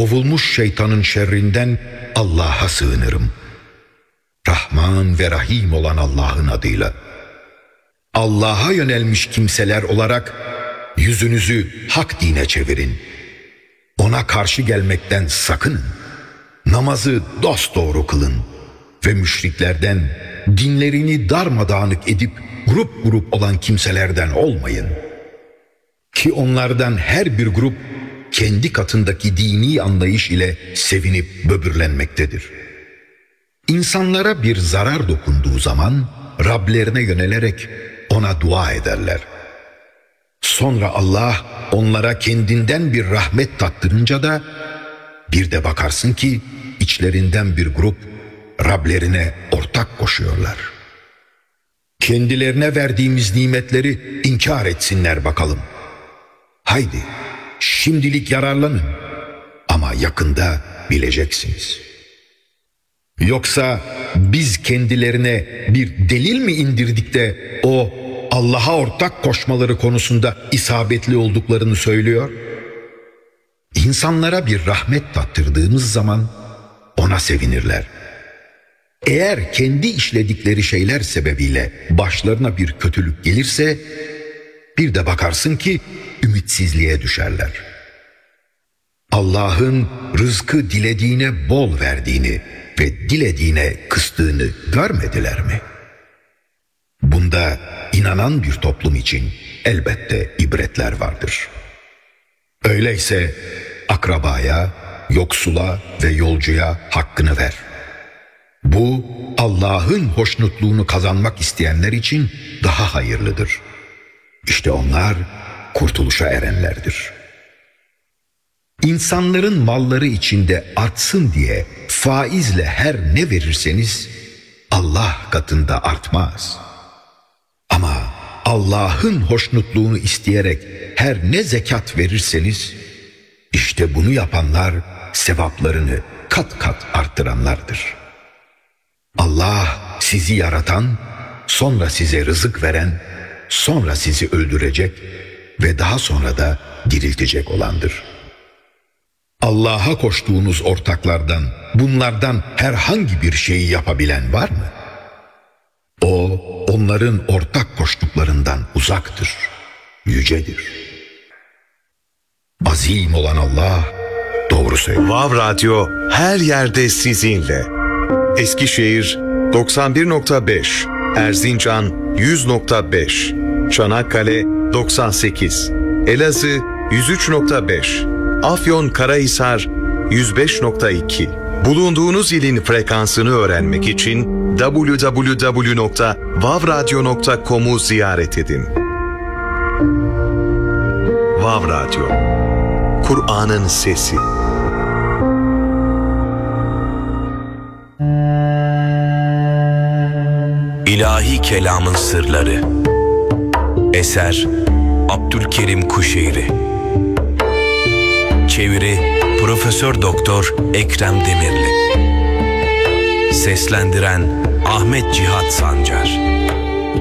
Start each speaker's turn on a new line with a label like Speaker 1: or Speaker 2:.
Speaker 1: kovulmuş şeytanın şerrinden Allah'a sığınırım. Rahman ve Rahim olan Allah'ın adıyla. Allah'a yönelmiş kimseler olarak yüzünüzü hak dine çevirin. Ona karşı gelmekten sakının. Namazı dosdoğru kılın ve müşriklerden, dinlerini darmadağınık edip grup grup olan kimselerden olmayın. Ki onlardan her bir grup kendi katındaki dini anlayış ile sevinip böbürlenmektedir. İnsanlara bir zarar dokunduğu zaman Rablerine yönelerek ona dua ederler. Sonra Allah onlara kendinden bir rahmet tattırınca da bir de bakarsın ki içlerinden bir grup Rablerine ortak koşuyorlar. Kendilerine verdiğimiz nimetleri inkar etsinler bakalım. Haydi şimdilik yararlanın ama yakında bileceksiniz. Yoksa biz kendilerine bir delil mi indirdik de o Allah'a ortak koşmaları konusunda isabetli olduklarını söylüyor? İnsanlara bir rahmet tattırdığımız zaman ona sevinirler. Eğer kendi işledikleri şeyler sebebiyle başlarına bir kötülük gelirse bir de bakarsın ki ümitsizliğe düşerler. Allah'ın rızkı dilediğine bol verdiğini ve dilediğine kıstığını görmediler mi? Bunda inanan bir toplum için elbette ibretler vardır. Öyleyse akrabaya, yoksula ve yolcuya hakkını ver. Bu Allah'ın hoşnutluğunu kazanmak isteyenler için daha hayırlıdır. İşte onlar kurtuluşa erenlerdir. İnsanların malları içinde artsın diye faizle her ne verirseniz Allah katında artmaz. Ama Allah'ın hoşnutluğunu isteyerek her ne zekat verirseniz işte bunu yapanlar sevaplarını kat kat arttıranlardır. Allah sizi yaratan, sonra size rızık veren, sonra sizi öldürecek ve daha sonra da diriltecek olandır. Allah'a koştuğunuz ortaklardan, bunlardan herhangi bir şeyi yapabilen var mı? O, onların ortak koştuklarından uzaktır, yücedir. Azim olan Allah doğru söylüyor.
Speaker 2: Vav Radyo her yerde sizinle. Eskişehir 91.5, Erzincan 100.5, Çanakkale 98, Elazığ 103.5, Afyonkarahisar 105.2. Bulunduğunuz ilin frekansını öğrenmek için www.vavradyo.com'u ziyaret edin. Vav Radyo, Kur'an'ın sesi.
Speaker 3: İlahi Kelamın Sırları. Eser Abdülkerim Kuşeyri. Çeviri Profesör Doktor Ekrem Demirli. Seslendiren Ahmet Cihat Sancar.